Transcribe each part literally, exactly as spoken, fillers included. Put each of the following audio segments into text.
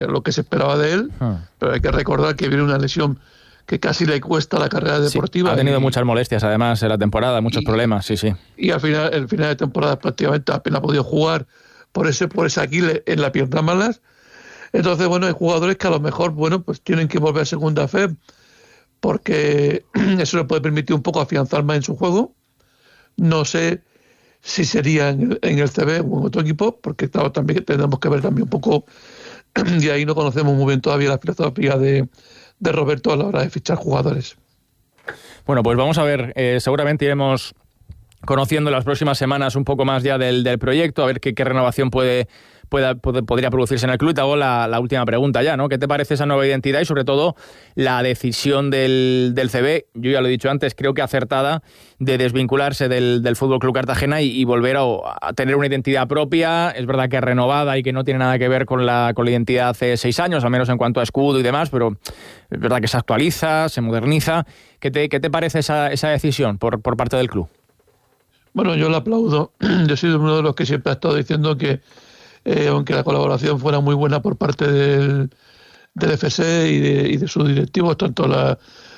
lo que se esperaba de él, uh. pero hay que recordar que viene una lesión que casi le cuesta la carrera deportiva. Sí, ha tenido y, muchas molestias además en la temporada, muchos y, problemas, sí, sí. Y al final, el final de temporada prácticamente apenas ha podido jugar por ese, por ese Aquiles en la pierna malas. Entonces, bueno, hay jugadores que a lo mejor, bueno, pues tienen que volver a segunda fe, porque eso le puede permitir un poco afianzar más en su juego. No sé si sería en el, en el C B o en otro equipo, porque claro, también tenemos que ver también un poco, y ahí no conocemos muy bien todavía la filosofía de, de Roberto a la hora de fichar jugadores. Bueno, pues vamos a ver, eh, seguramente iremos conociendo en las próximas semanas un poco más ya del, del proyecto, a ver qué, qué renovación puede, pueda, puede, podría producirse en el club. Te hago la, la última pregunta ya, ¿no? ¿Qué te parece esa nueva identidad y sobre todo la decisión del, del C B, yo ya lo he dicho antes, creo que acertada, de desvincularse del, del Fútbol Club Cartagena y, y volver a, a tener una identidad propia? Es verdad que renovada y que no tiene nada que ver con la, con la identidad hace seis años, al menos en cuanto a escudo y demás, pero es verdad que se actualiza, se moderniza. ¿Qué te, qué te parece esa, esa decisión por, por parte del club? Bueno, yo lo aplaudo. Yo he sido uno de los que siempre ha estado diciendo que, eh, aunque la colaboración fuera muy buena por parte del, del F C y de, y de sus directivos, tanto la,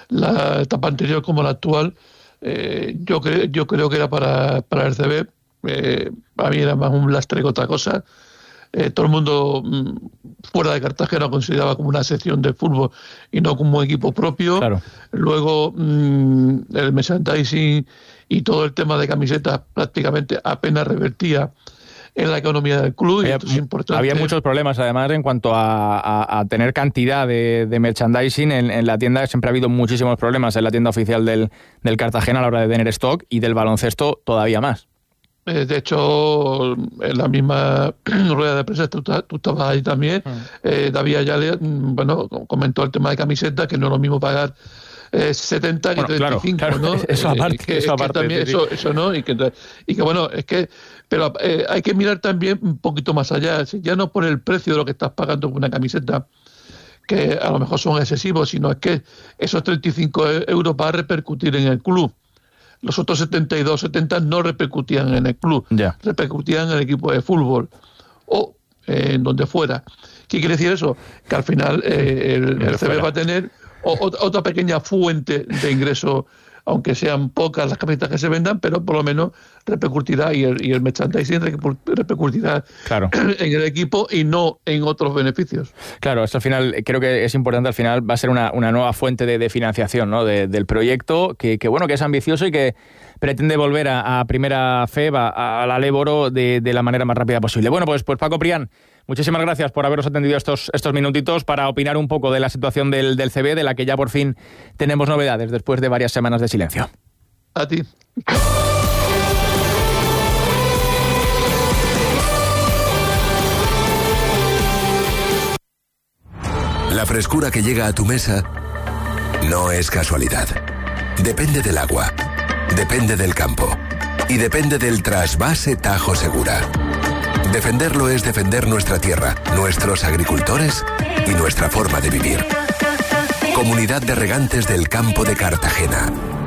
la etapa anterior como la actual, eh, yo, cre, yo creo que era para, para el C B. Eh, para mí era más un lastre que otra cosa. Eh, todo el mundo mmm, fuera de Cartagena consideraba como una sección de fútbol y no como un equipo propio. Claro. Luego mmm, el merchandising y todo el tema de camisetas prácticamente apenas revertía en la economía del club. Había, y esto es importante. Había muchos problemas además en cuanto a, a, a tener cantidad de, de merchandising en, en la tienda. Siempre ha habido muchísimos problemas en la tienda oficial del, del Cartagena a la hora de tener stock, y del baloncesto todavía más. De hecho, en la misma rueda de prensa, tú, tú estabas ahí también, mm. eh, David Ayala, bueno, comentó el tema de camisetas, que no es lo mismo pagar eh, setenta que bueno, treinta y cinco, claro, claro. ¿no? Eso aparte, eh, que, eso, aparte que también, sí, eso, eso no, y que, y que bueno, es que, pero eh, hay que mirar también un poquito más allá, ya no por el precio de lo que estás pagando por una camiseta, que a lo mejor son excesivos, sino es que esos treinta y cinco euros van a repercutir en el club. Los otros setenta y dos, setenta no repercutían en el club, yeah. repercutían en el equipo de fútbol o eh, en donde fuera. ¿Qué quiere decir eso? Que al final eh, el, el C B va a tener o, otra pequeña fuente de ingreso, aunque sean pocas las camisetas que se vendan, pero por lo menos repercutirá, y el, y el merchandising repercutirá claro. en el equipo y no en otros beneficios. Claro, esto al final creo que es importante, al final va a ser una, una nueva fuente de, de financiación, ¿no? de, del proyecto, que, que bueno, que es ambicioso y que pretende volver a, a primera fe, a, a la Léboro de, de la manera más rápida posible. Bueno, pues, pues Paco Prián, muchísimas gracias por haberos atendido estos, estos minutitos para opinar un poco de la situación del, del C B, de la que ya por fin tenemos novedades después de varias semanas de silencio. A ti. La frescura que llega a tu mesa no es casualidad. Depende del agua, depende del campo y depende del trasvase Tajo Segura. Defenderlo es defender nuestra tierra, nuestros agricultores y nuestra forma de vivir. Comunidad de Regantes del Campo de Cartagena.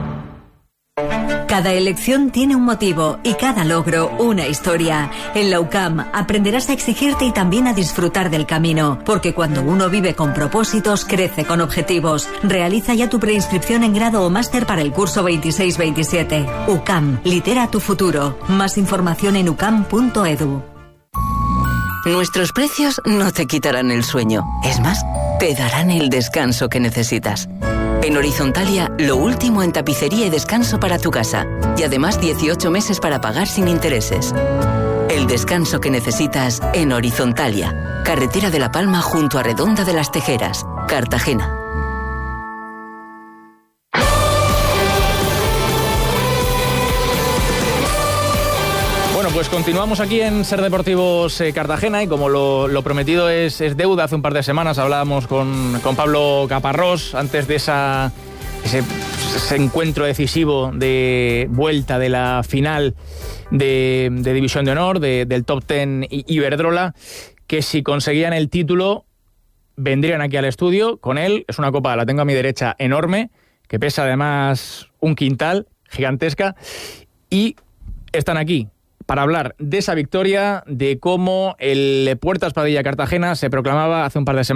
Cada elección tiene un motivo y cada logro una historia. En la U C A M aprenderás a exigirte y también a disfrutar del camino, porque cuando uno vive con propósitos, crece con objetivos. Realiza ya tu preinscripción en grado o máster para el curso veintiséis veintisiete. U C A M, lidera tu futuro. Más información en u c a m punto e d u. Nuestros precios no te quitarán el sueño. Es más, te darán el descanso que necesitas. En Horizontalia, lo último en tapicería y descanso para tu casa. Y además dieciocho meses para pagar sin intereses. El descanso que necesitas en Horizontalia. Carretera de La Palma junto a Redonda de las Tejeras, Cartagena. Bueno, pues continuamos aquí en Ser Deportivos eh, Cartagena, y como lo, lo prometido es, es deuda, hace un par de semanas hablábamos con, con Pablo Caparrós antes de esa, ese, ese encuentro decisivo de vuelta de la final de, de División de Honor, de, del Top Ten Iberdrola, que si conseguían el título vendrían aquí al estudio con él. Es una copa, la tengo a mi derecha, enorme, que pesa además un quintal, gigantesca, y están aquí para hablar de esa victoria, de cómo el Puertas Padilla Cartagena se proclamaba hace un par de semanas